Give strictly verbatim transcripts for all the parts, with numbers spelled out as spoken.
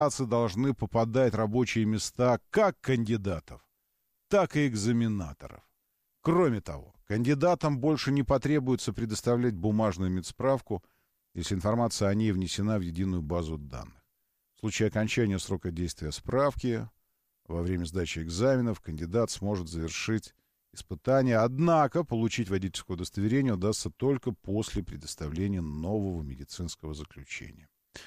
должны попадать рабочие места как кандидатов, так и экзаменаторов. Кроме того, кандидатам больше не потребуется предоставлять бумажную медсправку, если информация о ней внесена в единую базу данных. В случае окончания срока действия справки во время сдачи экзаменов кандидат сможет завершить испытание, однако получить водительское удостоверение удастся только после предоставления нового медицинского заключения.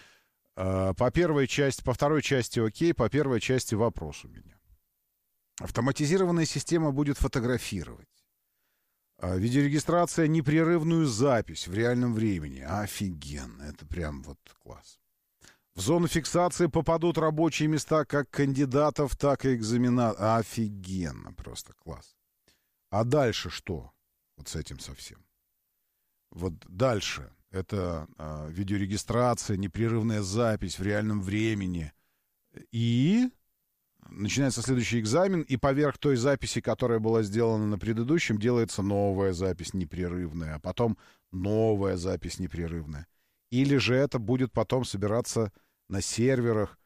По первой части, по второй части окей, по первой части вопрос у меня. Автоматизированная система будет фотографировать. Видеорегистрация, непрерывную запись в реальном времени. Офигенно, это прям вот класс. В зону фиксации попадут рабочие места как кандидатов, так и экзаменаторов. Офигенно, просто класс. А дальше что? Вот с этим совсем. Вот дальше. Это а, видеорегистрация, непрерывная запись в реальном времени. И начинается следующий экзамен, и поверх той записи, которая была сделана на предыдущем, делается новая запись непрерывная, а потом новая запись непрерывная. Или же это будет потом собираться на серверах,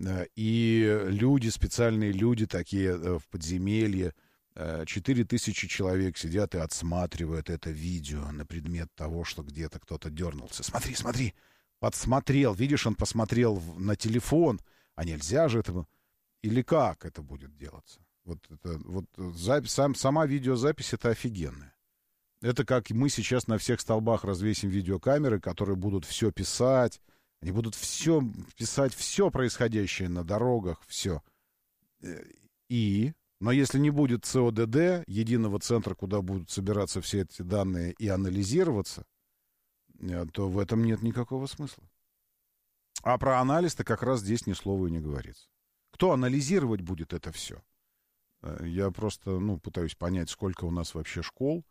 и люди, специальные люди такие в подземелье, четыре тысячи человек сидят и отсматривают это видео на предмет того, что где-то кто-то дернулся. Смотри, смотри, подсмотрел, видишь, он посмотрел на телефон, а нельзя же этому... Или как это будет делаться? Вот, это, вот запись, сам, сама видеозапись — это офигенная. Это как мы сейчас на всех столбах развесим видеокамеры, которые будут все писать. Они будут все писать, все происходящее на дорогах, все. И, но если не будет ЦОДД, единого центра, куда будут собираться все эти данные и анализироваться, то в этом нет никакого смысла. А про анализ-то как раз здесь ни слова и не говорится. Кто анализировать будет это все? Я просто, ну, пытаюсь понять, сколько у нас вообще школ,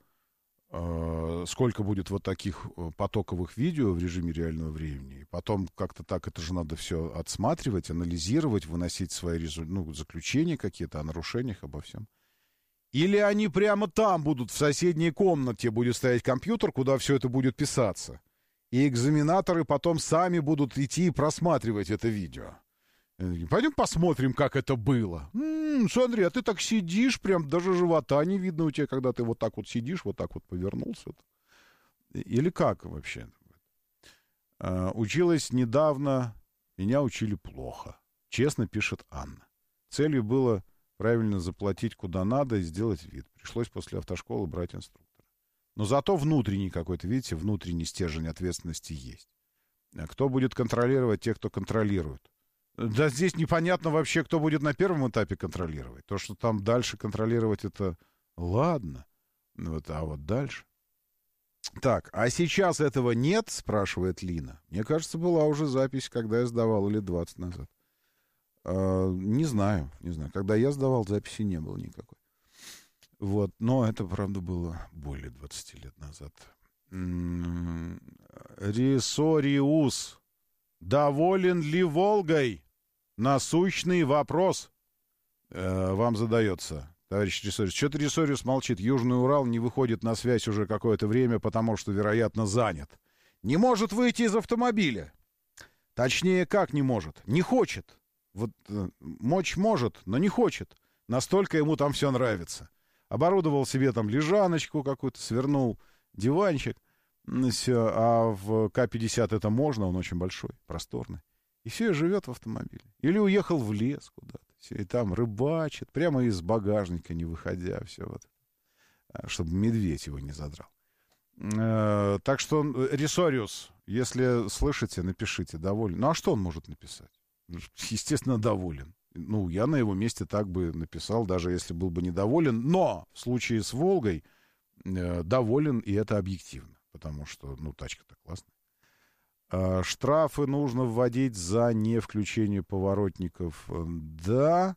э, сколько будет вот таких потоковых видео в режиме реального времени. И потом как-то так это же надо все отсматривать, анализировать, выносить свои резу... ну, заключения какие-то о нарушениях, обо всем. Или они прямо там будут, в соседней комнате будет стоять компьютер, куда все это будет писаться. И экзаменаторы потом сами будут идти и просматривать это видео. Пойдем посмотрим, как это было. М-м, смотри, а ты так сидишь, прям даже живота не видно у тебя, когда ты вот так вот сидишь, вот так вот повернулся. Или как вообще? А, училась недавно, меня учили плохо. Честно, пишет Анна. Целью было правильно заплатить куда надо и сделать вид. Пришлось после автошколы брать инструктора. Но зато внутренний какой-то, видите, внутренний стержень ответственности есть. Кто будет контролировать тех, кто контролирует? Да здесь непонятно вообще, кто будет на первом этапе контролировать. То, что там дальше контролировать, это ладно. Вот, а вот дальше... Так, а сейчас этого нет, спрашивает Лина. Мне кажется, была уже запись, когда я сдавал, лет двадцать назад. А, не знаю, не знаю. Когда я сдавал, записи не было никакой. Вот, но это, правда, было более двадцати лет назад. Ресориус. Доволен ли Волгой? Насущный вопрос э, вам задается, товарищ Ресориус. Что-то Ресориус молчит. Южный Урал не выходит на связь уже какое-то время, потому что, вероятно, занят. Не может выйти из автомобиля. Точнее, как не может? Не хочет. Вот э, мочь может, но не хочет. Настолько ему там все нравится. Оборудовал себе там лежаночку какую-то, свернул диванчик. Все, а в К пятьдесят это можно, он очень большой, просторный. И все, живет в автомобиле. Или уехал в лес куда-то, все, и там рыбачит, прямо из багажника, не выходя, все вот. Чтобы медведь его не задрал. Э, так что, Ресориус, если слышите, напишите, доволен. Ну, а что он может написать? Естественно, доволен. Ну, я на его месте так бы написал, даже если был бы недоволен. Но в случае с «Волгой» э, доволен, и это объективно. Потому что, ну, тачка-то классная. А, штрафы нужно вводить за невключение поворотников. Да.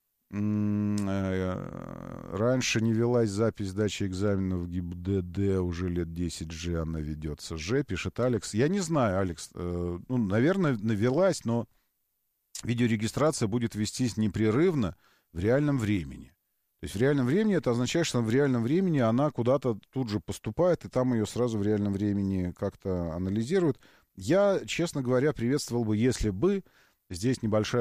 Раньше не велась запись сдачи экзаменов в ГИБДД, уже лет десять же она ведется. Ж, пишет Алекс. Я не знаю, Алекс. Э, ну, наверное, навелась, но видеорегистрация будет вестись непрерывно в реальном времени. То есть в реальном времени это означает, что в реальном времени она куда-то тут же поступает, и там ее сразу в реальном времени как-то анализируют. Я, честно говоря, приветствовал бы, если бы Здесь небольшая